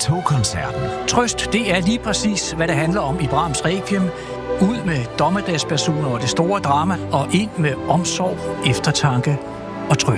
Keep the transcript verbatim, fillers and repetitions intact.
Togkoncerten. Trøst, det er lige præcis, hvad det handler om i Brahms Requiem. Ud med dommedagspersoner og det store drama, og ind med omsorg, eftertanke og trøst.